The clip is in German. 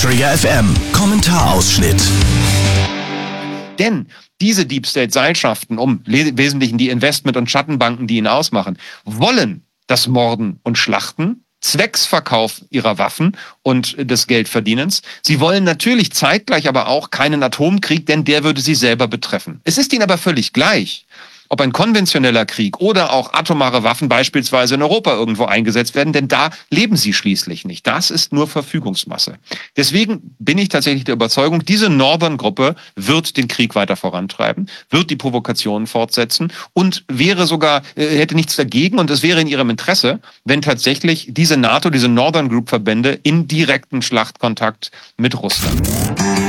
Trigger FM Kommentarausschnitt. Denn diese Deep State-Seilschaften im Wesentlichen die Investment- und Schattenbanken, die ihn ausmachen, wollen das Morden und Schlachten, zwecks Verkauf ihrer Waffen und des Geldverdienens. Sie wollen natürlich zeitgleich aber auch keinen Atomkrieg, denn der würde sie selber betreffen. Es ist ihnen aber völlig gleich, ob ein konventioneller Krieg oder auch atomare Waffen beispielsweise in Europa irgendwo eingesetzt werden, denn da leben sie schließlich nicht. Das ist nur Verfügungsmasse. Deswegen bin ich tatsächlich der Überzeugung, diese Northern-Gruppe wird den Krieg weiter vorantreiben, wird die Provokationen fortsetzen und wäre sogar, hätte nichts dagegen und es wäre in ihrem Interesse, wenn tatsächlich diese NATO, diese Northern Group Verbände in direkten Schlachtkontakt mit Russland